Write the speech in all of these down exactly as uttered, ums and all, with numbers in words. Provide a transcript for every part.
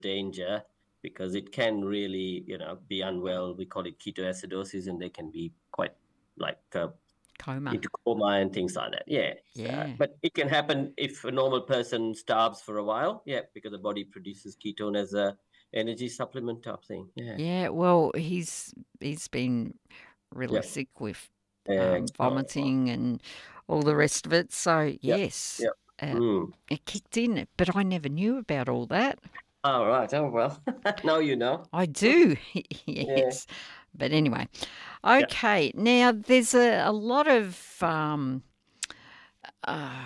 danger because it can really, you know, be unwell. We call it ketoacidosis, and they can be quite like uh, Coma. into coma and things like that. Yeah. Uh, Yeah. but it can happen if a normal person starves for a while. Yeah, because the body produces ketone as a energy supplement type thing. Yeah. Yeah. Well, he's he's been really Yeah. sick with Yeah. um, Oh, oh, vomiting and all the rest of it. So yeah. yes, Yeah. uh, Mm. it kicked in, but I never knew about all that. All right. Oh well. Now you know. I do, Yeah. yes. But anyway, Yeah. okay. Now there's a, a lot of um, uh,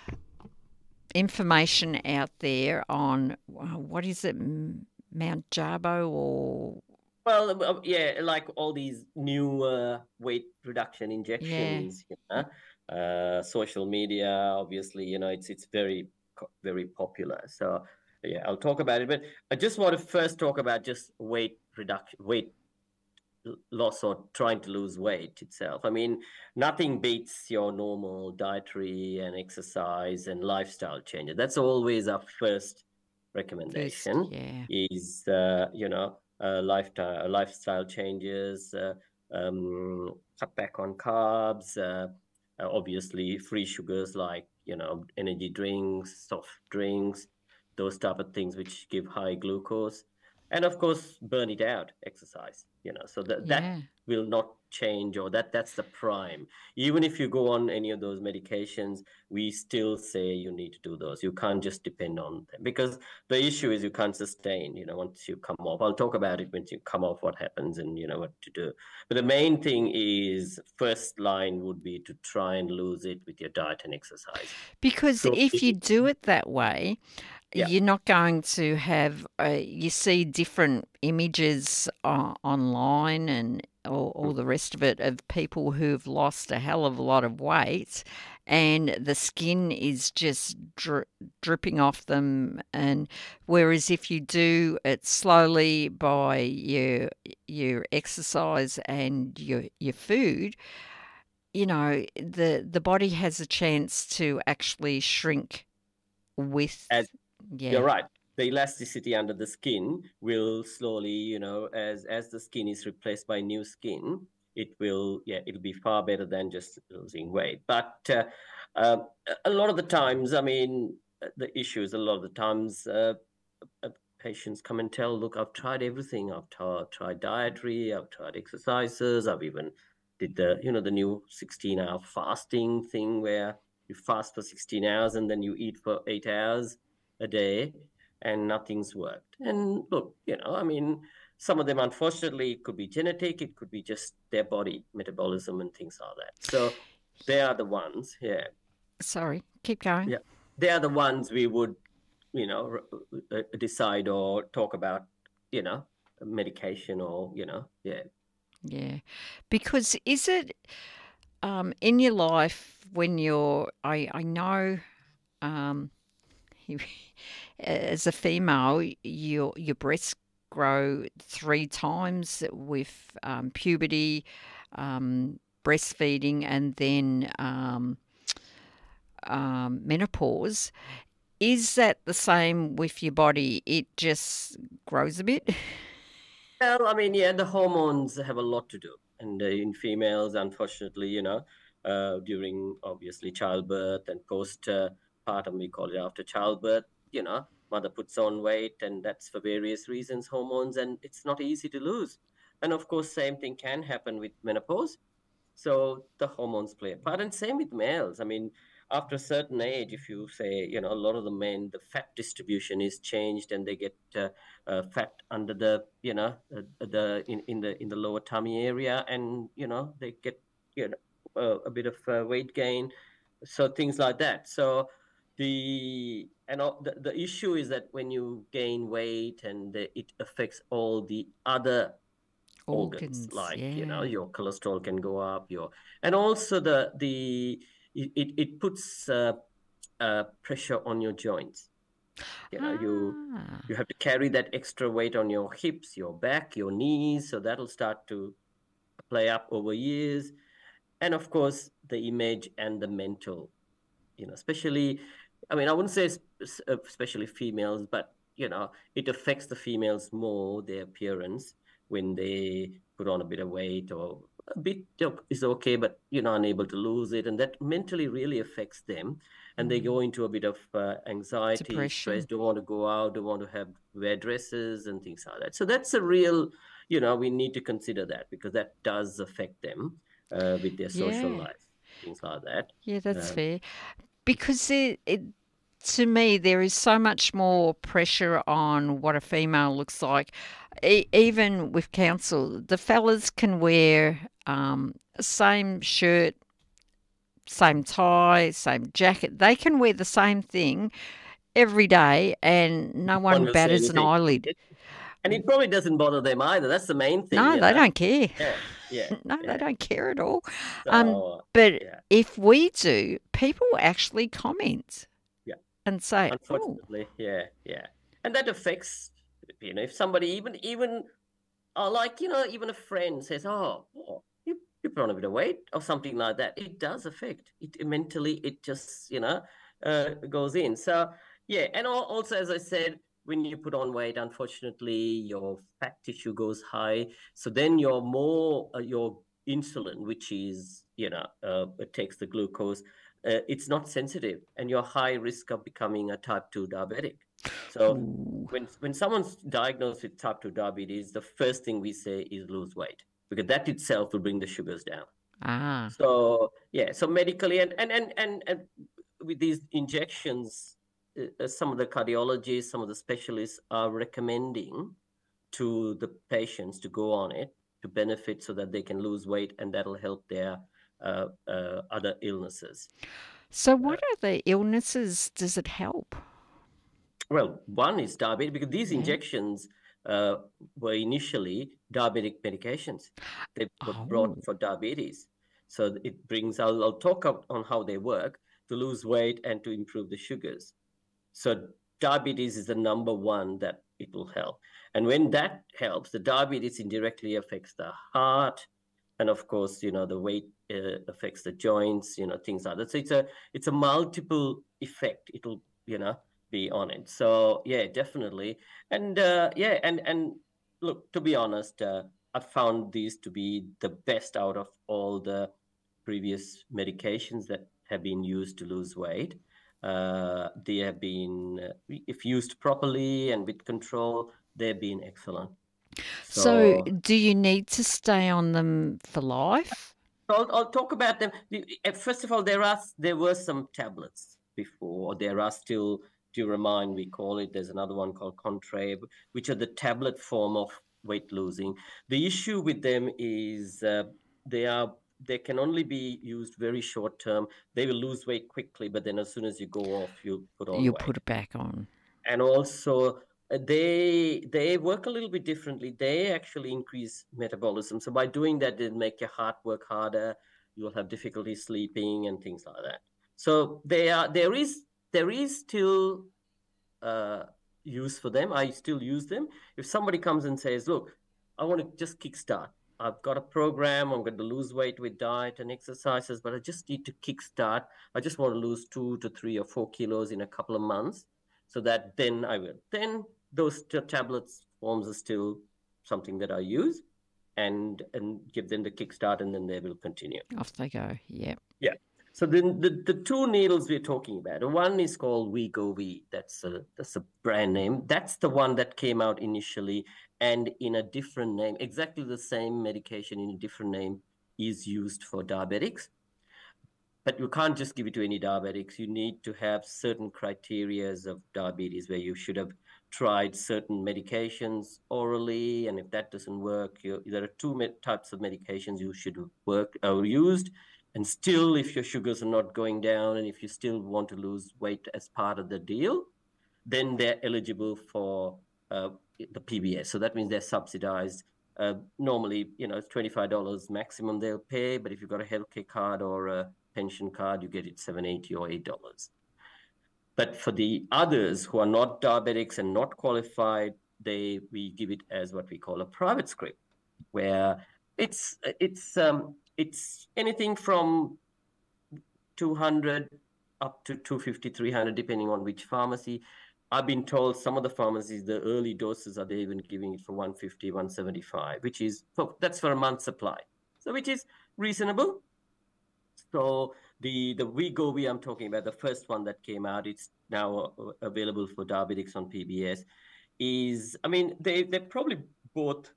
information out there on uh, what is it, M- Mount Jarbo or Well, uh, uh, yeah, like all these new uh, weight reduction yeah, injections, you know, uh, social media, obviously, you know, it's it's very co- very popular. So yeah, I'll talk about it, but I just want to first talk about just weight reduction, weight l- loss or trying to lose weight itself. I mean, nothing beats your normal dietary and exercise and lifestyle changes. That's always our first first, recommendation yeah, is, uh, you know, uh, lifestyle, lifestyle changes, uh, um, cut back on carbs, uh, uh, obviously free sugars like, you know, energy drinks, soft drinks, those type of things which give high glucose, and of course burn it out, exercise, you know, so that that yeah. will not change, or that that's the prime. Even if you go on any of those medications, we still say you need to do those. You can't just depend on them, because the issue is you can't sustain, you know, once you come off. I'll talk about it when you come off, what happens and you know what to do. But the main thing is, first line would be to try and lose it with your diet and exercise. Because So if you do it that way, yeah. you're not going to have, uh, you see different images uh, online and all, all the rest of it of people who've lost a hell of a lot of weight and the skin is just dri- dripping off them. And whereas if you do it slowly by your your exercise and your your food, you know, the the body has a chance to actually shrink As with, you're yeah. right. The elasticity under the skin will slowly, you know, as as the skin is replaced by new skin, it will, yeah, it'll be far better than just losing weight. But uh, uh, a lot of the times, I mean, uh, the issue is a lot of the times uh, uh, patients come and tell, look, I've tried everything. I've t- tried dietary, I've tried exercises, I've even did the, you know, the new sixteen hour fasting thing where you fast for sixteen hours and then you eat for eight hours a day, and nothing's worked. And look, you know, I mean, some of them, unfortunately, it could be genetic, it could be just their body metabolism and things like that. So they are the ones, yeah, Sorry, keep going. yeah, they are the ones we would, you know, uh, decide or talk about, you know, medication or, you know, yeah. Yeah. Because is it um, in your life when you're, I, I know um, as a female, your, your breasts grow three times with um, puberty, um, breastfeeding, and then um, um, menopause. Is that the same with your body? It just grows a bit? Well, I mean, yeah, the hormones have a lot to do. And uh, in females, unfortunately, you know, uh, during obviously childbirth and post uh, partum, we call it after childbirth, you know, mother puts on weight, and that's for various reasons, hormones, and it's not easy to lose. And of course, same thing can happen with menopause. So the hormones play a part, and same with males. I mean, after a certain age, if you say, you know, a lot of the men, the fat distribution is changed, and they get uh, uh, fat under the, you know, uh, the in, in the in the lower tummy area, and you know, they get, you know, uh, a bit of uh, weight gain, so things like that. So the and all, the, the issue is that when you gain weight, and the, it affects all the other organs, Organs, like, you know, yeah. your cholesterol can go up, your, and also the the it, it it puts uh, uh, pressure on your joints. You know, you Ah, you have to carry that extra weight on your hips, your back, your knees, so that'll start to play up over years. And of course the image and the mental, you know, especially, I mean, I wouldn't say especially females, but you know, it affects the females more, their appearance, when they put on a bit of weight, or a bit is okay, but you're not unable to lose it. And that mentally really affects them. And mm. they go into a bit of uh, anxiety, Depression. stress, don't want to go out, don't want to have wear dresses and things like that. So that's a real, you know, we need to consider that, because that does affect them uh, with their social yeah. life, things like that. Yeah, that's um, fair. Because it, it, to me, there is so much more pressure on what a female looks like. E- even with council, the fellas can wear um, same shirt, same tie, same jacket. They can wear the same thing every day, and no one, one batters an eyelid. It, and it probably doesn't bother them either. That's the main thing. No, they know? don't care. Yeah, yeah. no, yeah. they don't care at all. So, um, but yeah. if we do, people actually comment. Yeah. And say, unfortunately, oh. yeah, yeah. And that affects, you know, if somebody even, even, uh, like, you know, even a friend says, oh, oh you, you put on a bit of weight or something like that. It does affect it mentally. It just, you know, uh, goes in. So, yeah. And also, as I said, when you put on weight, unfortunately, your fat tissue goes high. So then you're more, uh, your insulin, which is, you know, uh, it takes the glucose, uh, it's not sensitive, and you're high risk of becoming a type two diabetic. So Ooh. when when someone's diagnosed with type two diabetes, the first thing we say is lose weight, because that itself will bring the sugars down. Ah. So, yeah, so medically, and, and, and, and, and with these injections, uh, some of the cardiologists, some of the specialists are recommending to the patients to go on it to benefit, so that they can lose weight, and that'll help their uh, uh, other illnesses. So what uh, are the illnesses does it help? Well, one is diabetes, because these yeah. injections uh, were initially diabetic medications. They were oh. brought for diabetes. So it brings, I'll, I'll talk on how they work to lose weight and to improve the sugars. So diabetes is the number one that it will help. And when that helps, the diabetes indirectly affects the heart. And of course, you know, the weight uh, affects the joints, you know, things like that. So it's a, it's a multiple effect. It'll, you know, be on it. So yeah, definitely. And uh, yeah, and, and look, to be honest, uh, I found these to be the best out of all the previous medications that have been used to lose weight. Uh, they have been, uh, if used properly and with control, they've been excellent. So, so do you need to stay on them for life? I'll, I'll talk about them. First of all, there are there were some tablets before. There are still, Duramind, we call it. There's another one called Contrave, which are the tablet form of weight losing. The issue with them is uh, they are they can only be used very short term. They will lose weight quickly, but then as soon as you go off, you put on you weight. put it back on. And also, uh, they they work a little bit differently. They actually increase metabolism. So by doing that, they make your heart work harder. You'll have difficulty sleeping and things like that. So they are there is there is still uh, use for them. I still use them. If somebody comes and says, "Look, I want to just kickstart. I've got a program. I'm going to lose weight with diet and exercises, but I just need to kickstart. I just want to lose two to three or four kilos in a couple of months, so that then I will." Then those t- tablets forms are still something that I use, and and give them the kickstart, and then they will continue. Off they go. Yeah. Yeah. So then the, the two needles we're talking about, one is called Wegovy. That's a, that's a brand name. That's the one that came out initially, and in a different name, exactly the same medication in a different name is used for diabetics. But you can't just give it to any diabetics. You need to have certain criteria of diabetes, where you should have tried certain medications orally. And if that doesn't work, you, there are two me- types of medications you should work or used. And still, if your sugars are not going down, and if you still want to lose weight as part of the deal, then they're eligible for uh, the P B S. So that means they're subsidized. Uh, normally, you know, it's twenty-five dollars maximum they'll pay. But if you've got a healthcare card or a pension card, you get it seven dollars, eight dollars or eight dollars. But for the others who are not diabetics and not qualified, they we give it as what we call a private script, where it's it's um, it's anything from two hundred up to two fifty, three hundred, depending on which pharmacy. I've been told some of the pharmacies, the early doses are they even giving it for one fifty, one seventy-five, which is for, that's for a month's supply. So which is reasonable. So the the Wegovy I'm talking about, the first one that came out, it's now available for diabetics on P B S. Is I mean they they probably both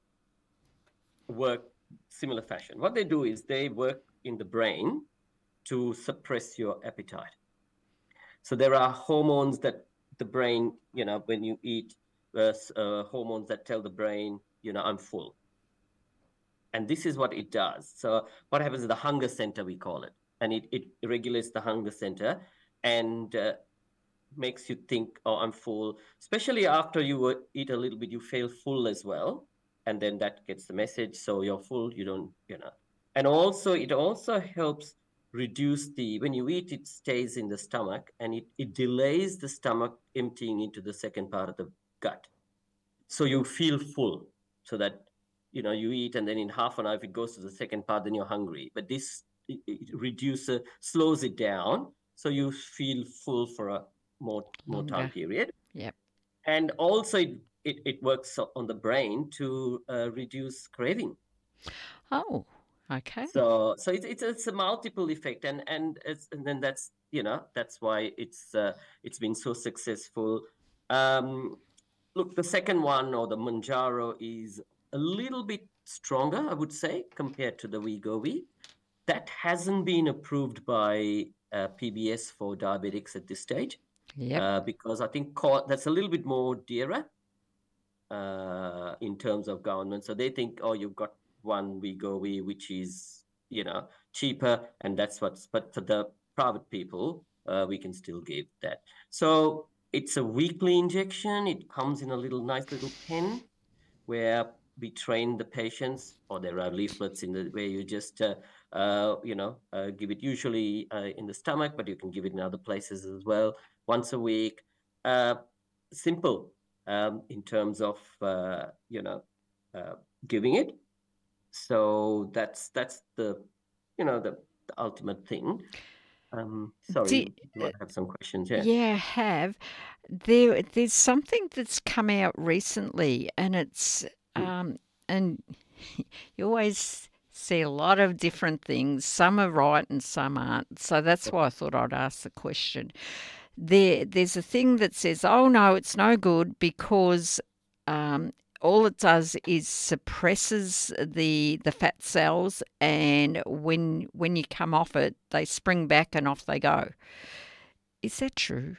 work similar fashion. What they do is they work in the brain to suppress your appetite. So there are hormones that the brain, you know, when you eat, uh, uh, hormones that tell the brain, you know, I'm full. And this is what it does. So what happens is the hunger center, we call it, and it, it regulates the hunger center and uh, makes you think, oh, I'm full. Especially after you eat a little bit, you feel full as well. And then that gets the message. So you're full, you don't, you know. And also, it also helps reduce the, when you eat, it stays in the stomach and it, it delays the stomach emptying into the second part of the gut. So you feel full so that, you know, you eat and then in half an hour, if it goes to the second part, then you're hungry. But this it, it reduces, slows it down. So you feel full for a more, more time period. Yep. And also it, it, it works on the brain to uh, reduce craving. Oh, okay. So so it's it's, it's a multiple effect, and and it's and then that's you know that's why it's uh, it's been so successful. Um, look, the second one, or the Mounjaro, is a little bit stronger, I would say, compared to the Wegovy. That hasn't been approved by uh, P B S for diabetics at this stage. Yep. Uh, because I think co- that's a little bit more dearer uh, in terms of government. So they think, oh, you've got one Wegovy, which is, you know, cheaper, and that's what's, but for the private people, uh, we can still give that. So it's a weekly injection. It comes in a little nice little pen where we train the patients, or there are leaflets in the where you just, uh, uh, you know, uh, give it usually uh, in the stomach, but you can give it in other places as well, once a week. Uh, simple um, in terms of, uh, you know, uh, giving it. So that's that's the, you know, the, the ultimate thing. Um, sorry, Did, you might have some questions. Yeah. yeah, have. There, there's something that's come out recently, and it's um, and you always see a lot of different things. Some are right and some aren't. So that's why I thought I'd ask the question. There, there's a thing that says, "Oh no, it's no good because um, all it does is suppresses the the fat cells, and when when you come off it, they spring back and off they go." Is that true?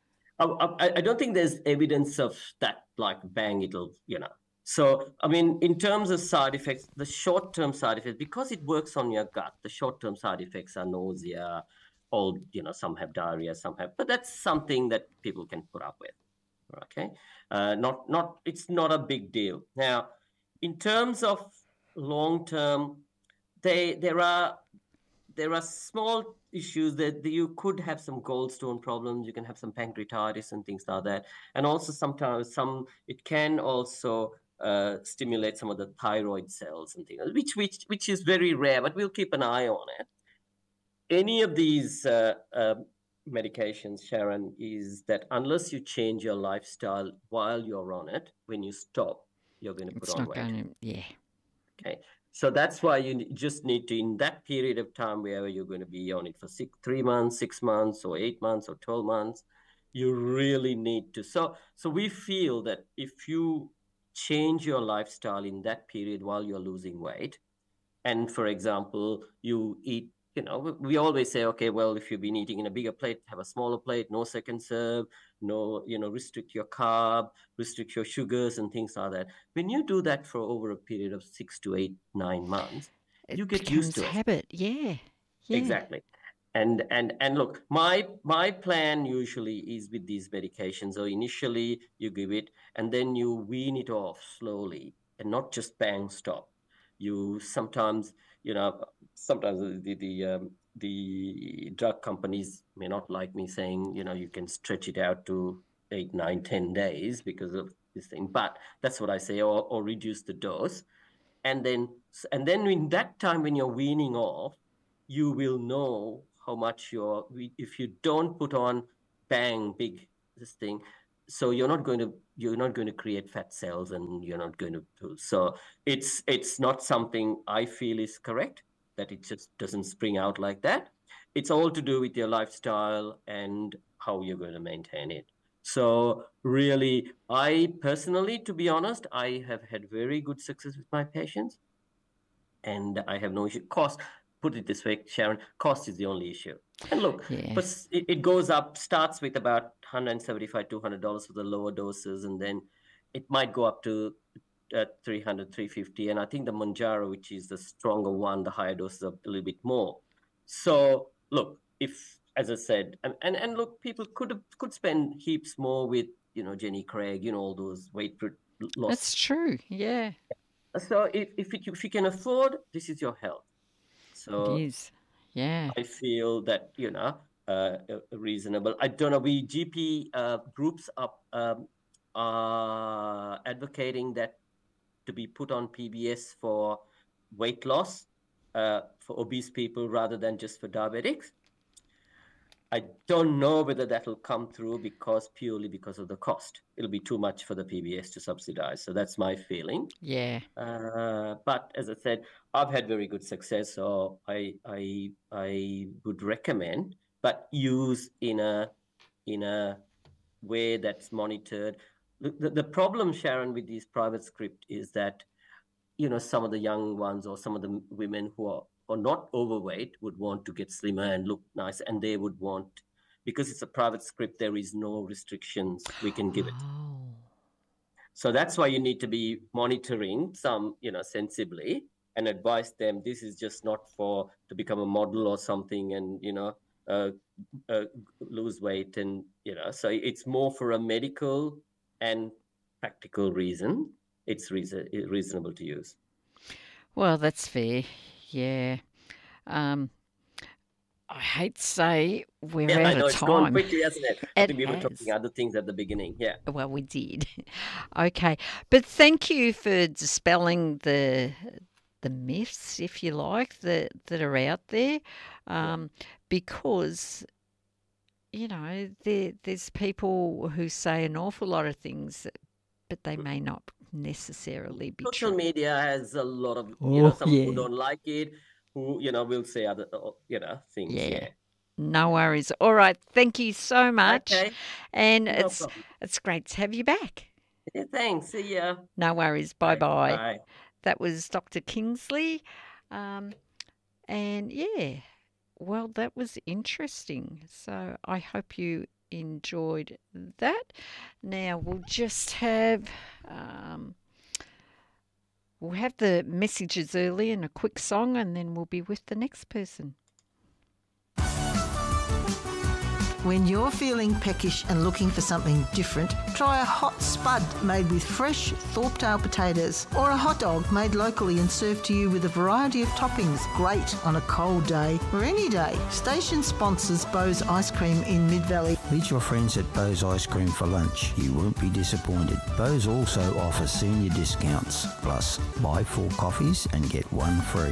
I, I don't think there's evidence of that, like bang, it'll, you know. So, I mean, in terms of side effects, the short-term side effects, because it works on your gut, the short-term side effects are nausea, all, you know, some have diarrhea, some have, but that's something that people can put up with, okay? Uh, not, not, it's not a big deal. Now, in terms of long-term, they, there are, there are small issues that you could have some gallstone problems. You can have some pancreatitis and things like that. And also sometimes some, it can also uh, stimulate some of the thyroid cells and things, which, which, which is very rare, but we'll keep an eye on it. Any of these uh, uh, medications, Sharon, is that unless you change your lifestyle while you're on it, when you stop, you're going to put It's on not weight. going to, yeah. Okay. So that's why you just need to, in that period of time, wherever you're going to be on it for six, three months, six months, or eight months, or twelve months, you really need to. So, so we feel that if you change your lifestyle in that period while you're losing weight, and for example, you eat, you know, we always say, okay, well, if you've been eating in a bigger plate, have a smaller plate, no second serve, no, you know, restrict your carb, restrict your sugars and things like that. When you do that for over a period of six to eight, nine months, It you get becomes used to it. habit. Yeah. Yeah. Exactly. And and and look, my my plan usually is with these medications. So initially you give it, and then you wean it off slowly, and not just bang stop. You sometimes, you know, sometimes the the um, the drug companies may not like me saying, you know, you can stretch it out to eight, nine, ten days because of this thing. But that's what I say, or or reduce the dose, and then and then in that time when you're weaning off, you will know how much you're, if you don't put on bang big this thing, so you're not going to you're not going to create fat cells, and you're not going to do so. It's it's not something I feel is correct, that it just doesn't spring out like that. It's all to do with your lifestyle and how you're going to maintain it. So really, I personally, to be honest, I have had very good success with my patients, and I have no issue. Cost, put it this way, Sharon, cost is the only issue. And look, Yeah. but it, it goes up, starts with about one hundred seventy-five, two hundred dollars for the lower doses, and then it might go up to uh, three hundred, three fifty. And I think the Mounjaro, which is the stronger one, the higher doses are a little bit more. So look, if, as I said, and, and, and look, people could could spend heaps more with, you know, Jenny Craig, you know, all those weight loss. That's true, yeah. So if, if, it, if you can afford, this is your health. So it is, yeah. I feel that, you know, uh, reasonable. I don't know, we G P uh, groups are, um, are advocating that to be put on P B S for weight loss uh, for obese people rather than just for diabetics. I don't know whether that will come through because purely because of the cost. It'll be too much for the P B S to subsidize. So that's my feeling. Yeah. Uh, but as I said, I've had very good success. So I I I would recommend, but use in a in a way that's monitored. The, the, the problem, Sharon, with these private script is that, you know, some of the young ones or some of the women who are or not overweight would want to get slimmer and look nice, and they would want, because it's a private script, there is no restrictions we can give it. Oh. So that's why you need to be monitoring some, you know, sensibly, and advise them this is just not for to become a model or something and, you know, uh, uh, lose weight, and, you know, so it's more for a medical and practical reason. It's reason, reasonable to use. Well, that's fair. Yeah. Um, I hate to say we're yeah, out I know, of it's time. gone quickly, hasn't it? I It think we were has. talking other things at the beginning. Yeah. Well, we did. Okay. But thank you for dispelling the the myths, if you like, that, that are out there. Um, yeah. Because, you know, there, there's people who say an awful lot of things, but they may not necessarily be Social true. media has a lot of, you Oh, know, some yeah. who don't like it, who, you know, will say other, you know, things. Yeah. yeah. No worries. All right. Thank you so much. Okay. And No it's problem. it's great to have you back. Yeah, thanks. See ya. No worries. Bye-bye. Bye. That was Doctor Kingsley. Um, and yeah, well, that was interesting. So I hope you enjoyed that. Now we'll just have um, we'll have the messages early and a quick song, and then we'll be with the next person. When you're feeling peckish and looking for something different, try a hot spud made with fresh Thorpedale potatoes, or a hot dog made locally and served to you with a variety of toppings. Great on a cold day or any day. Station sponsors Bose Ice Cream in Mid-Valley. Meet your friends at Bose Ice Cream for lunch. You won't be disappointed. Bose also offers senior discounts. Plus, buy four coffees and get one free.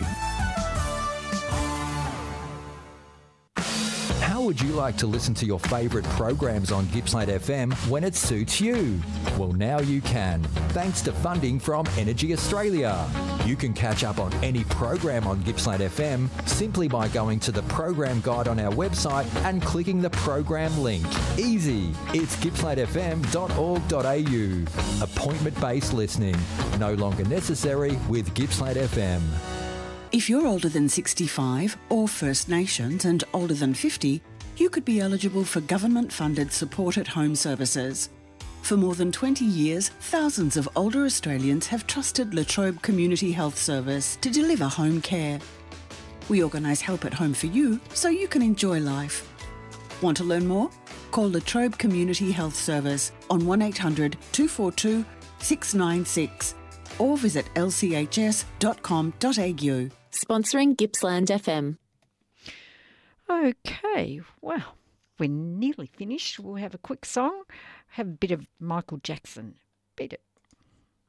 How would you like to listen to your favourite programs on Gippsland F M when it suits you? Well, now you can, thanks to funding from Energy Australia. You can catch up on any program on Gippsland F M simply by going to the program guide on our website and clicking the program link. Easy. It's gippsland f m dot org dot a u. Appointment-based listening. No longer necessary with Gippsland F M. If you're older than sixty-five or First Nations and older than fifty, you could be eligible for government-funded support at home services. For more than twenty years, thousands of older Australians have trusted La Trobe Community Health Service to deliver home care. We organise help at home for you so you can enjoy life. Want to learn more? Call La Trobe Community Health Service on one eight hundred two four two six nine six or visit l c h s dot com dot a u. Sponsoring Gippsland F M. Okay, well, we're nearly finished. We'll have a quick song, have a bit of Michael Jackson. Beat it.